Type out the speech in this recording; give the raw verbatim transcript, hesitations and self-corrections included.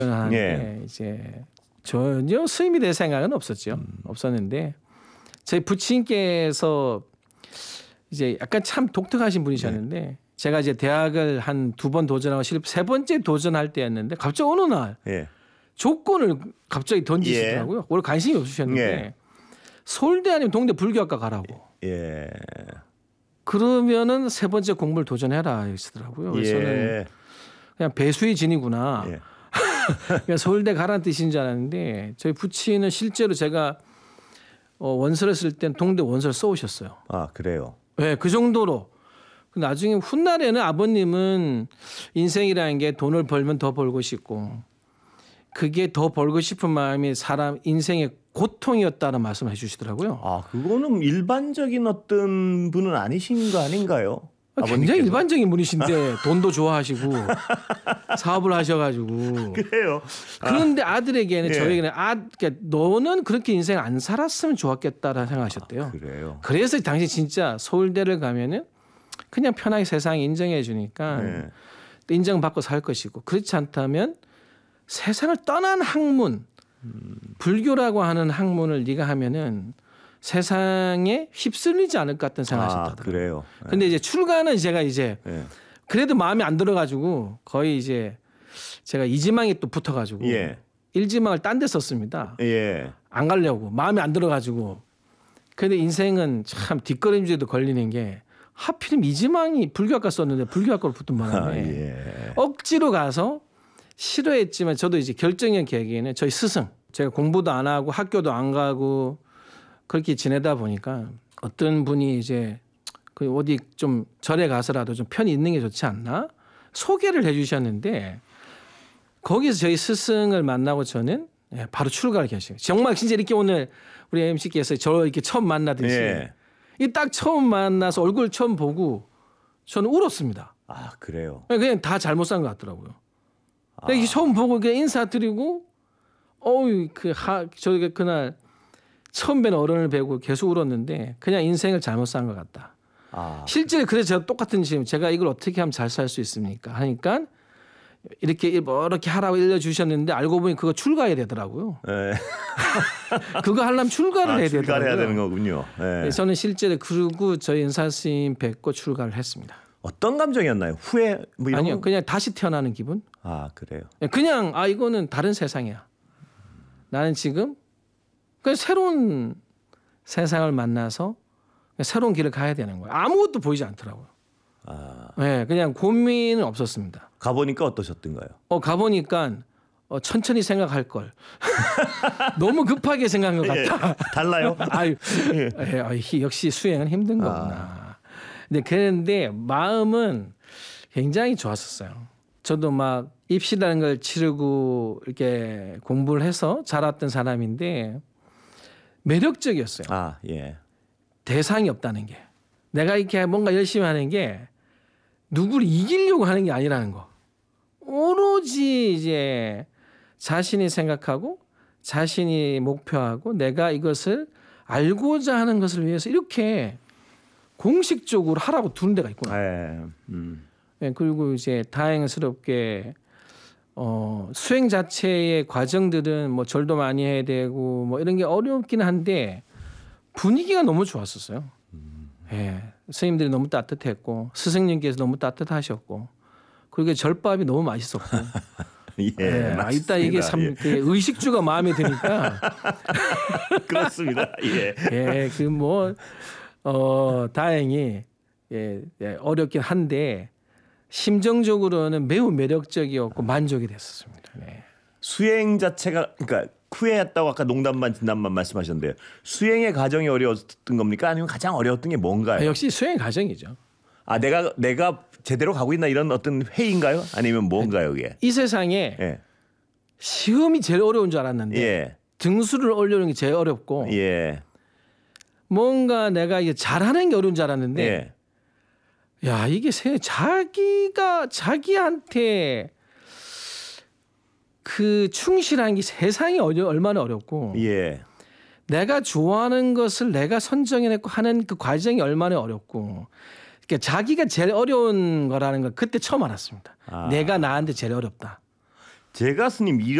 하는데 예. 이제 전혀 스님이 될 생각은 없었죠. 음. 없었는데 저희 부친께서 이제 약간 참 독특하신 분이셨는데 네. 제가 이제 대학을 한 두 번 도전하고 실패 세 번째 도전할 때였는데 갑자기 어느 날 예. 조건을 갑자기 던지시더라고요. 예. 원래 관심이 없으셨는데 예. 서울대 아니면 동대 불교학과 가라고. 예. 그러면은 세 번째 공부를 도전해라 하시더라고요. 그래서 저는 예. 그냥 배수의 진이구나. 예. 그냥 서울대 가라는 뜻인 줄 알았는데 저희 부친은 실제로 제가 어, 원서를 쓸 땐 동대 원서를 써오셨어요. 아 그래요. 네, 그 정도로. 나중에 훗날에는 아버님은 인생이라는 게 돈을 벌면 더 벌고 싶고 그게 더 벌고 싶은 마음이 사람 인생의 고통이었다는 말씀을 해주시더라고요. 아 그거는 일반적인 어떤 분은 아니신 거 아닌가요? 굉장히 아버님께서? 일반적인 분이신데 돈도 좋아하시고 사업을 하셔가지고 그래요. 그런데 아들에게는 예. 저에게는 아, 그러니까 너는 그렇게 인생 안 살았으면 좋았겠다라는 생각하셨대요. 아, 그래요. 그래서 당시 진짜 서울대를 가면은 그냥 편하게 세상에 인정해 주니까 네. 인정받고 살 것이고 그렇지 않다면 세상을 떠난 학문 음. 불교라고 하는 학문을 네가 하면은 세상에 휩쓸리지 않을 것 같은 생각하셨다더라고요. 아, 그래요. 네. 근데 이제 출가는 제가 이제 네. 그래도 마음에 안 들어가지고 거의 이제 제가 이지망이 또 붙어가지고 예. 일지망을 딴 데 썼습니다. 예. 안 가려고 마음에 안 들어가지고. 근데 인생은 참 뒷걸음질도 걸리는 게 하필이면 이지망이 불교학과 썼는데 불교학과로 붙은 바람에 아, 예. 억지로 가서 싫어했지만 저도 이제 결정적 계기에는 저희 스승 제가 공부도 안 하고 학교도 안 가고 그렇게 지내다 보니까 어떤 분이 이제 그 어디 좀 절에 가서라도 좀 편히 있는 게 좋지 않나 소개를 해 주셨는데 거기서 저희 스승을 만나고 저는 바로 출가를 결심해요. 정말 진짜 이렇게 오늘 우리 엠씨께서 저 이렇게 처음 만나듯이 예. 이 딱 처음 만나서 얼굴 처음 보고 저는 울었습니다. 아 그래요. 그냥 다 잘못 산 것 같더라고요. 아. 이렇게 처음 보고 그냥 인사드리고 어우 그하 저희가 그날 처음 뵌 어른을 뵈고 계속 울었는데 그냥 인생을 잘못 산 것 같다. 아. 실제 그래서 제가 똑같은 질문 제가 이걸 어떻게 하면 잘 살 수 있습니까? 하니까 이렇게 뭐 이렇게 하라고 알려주셨는데 알고 보니 그거 출가해야 되더라고요. 예. 그거 하려면 출가를 아, 해야 출가를 해야 되더라고요. 되는 거군요. 예. 저는 실제로 그러고 저희 은사 스님 뵙고 출가를 했습니다. 어떤 감정이었나요? 후회 뭐 이런 아니요, 거? 그냥 다시 태어나는 기분. 아 그래요. 그냥 아 이거는 다른 세상이야. 나는 지금 그냥 새로운 세상을 만나서 그냥 새로운 길을 가야 되는 거예요. 아무것도 보이지 않더라고요. 아 네, 그냥 고민은 없었습니다. 가보니까 어떠셨던가요? 어 가보니까 어, 천천히 생각할 걸. 너무 급하게 생각한 것 같다. 예. 달라요? 아유, 예, 아, 역시 수행은 힘든 거구나. 근데 그런데 마음은 굉장히 좋았었어요. 저도 막 입시라는 걸 치르고 이렇게 공부를 해서 자랐던 사람인데 매력적이었어요. 아 예. 대상이 없다는 게. 내가 이렇게 뭔가 열심히 하는 게 누구를 이기려고 하는 게 아니라는 거. 오로지 이제 자신이 생각하고 자신이 목표하고 내가 이것을 알고자 하는 것을 위해서 이렇게 공식적으로 하라고 두는 데가 있구나. 예. 음. 네, 그리고 이제 다행스럽게 어, 수행 자체의 과정들은 뭐 절도 많이 해야 되고 뭐 이런 게 어렵긴 한데 분위기가 너무 좋았었어요. 예, 스님들이 너무 따뜻했고 스승님께서 너무 따뜻하셨고 그리고 절밥이 너무 맛있었고. 예. 예, 아, 이따 이게 맞습니다. 참 예. 그 의식주가 마음에 드니까. 그렇습니다. 예. 예, 그 뭐 어, 다행히 예, 예, 어렵긴 한데 심정적으로는 매우 매력적이었고 만족이 됐었습니다. 네. 수행 자체가 그러니까 후회했다고 아까 농담만 진담만 말씀하셨는데요. 수행의 과정이 어려웠던 겁니까? 아니면 가장 어려웠던 게 뭔가요? 아, 역시 수행 과정이죠. 아 내가 내가 제대로 가고 있나 이런 어떤 회의인가요? 아니면 뭔가요, 이게? 이 세상에 예. 시험이 제일 어려운 줄 알았는데 예. 등수를 올리는 게 제일 어렵고 예. 뭔가 내가 이게 잘하는 게 어려운 줄 알았는데 예. 야 이게 세 자기가 자기한테 그 충실한 게 세상이 어려, 얼마나 어렵고 예. 내가 좋아하는 것을 내가 선정해내고 하는 그 과정이 얼마나 어렵고 그러니까 자기가 제일 어려운 거라는 걸 그때 처음 알았습니다. 아. 내가 나한테 제일 어렵다. 제가 스님